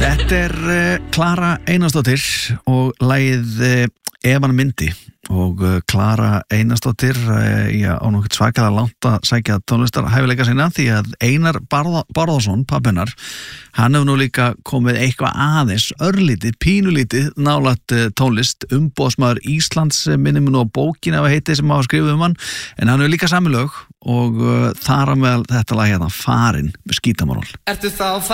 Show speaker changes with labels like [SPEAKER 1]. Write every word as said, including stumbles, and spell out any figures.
[SPEAKER 1] Þetta er uh, Klara Einarsdóttir og lagið uh, Ef hann myndi og uh, Klara Einarsdóttir uh, já, á nokkuð svakalega langt að sækja tónlistar hæfileika sinna því að Einar Barða, Barðarsson, pabbennar, hann hefur nú líka komið eitthvað aðeins, örlítið, pínulítið nálægt uh, tónlist, umboðsmaður Íslands minnum nú á bókina af heiti sem hafa skrifið um hann, en hann hefur líka samilög og uh, þar á meðal þetta lag hérna, Farin með Skítamorál.
[SPEAKER 2] Ertu þá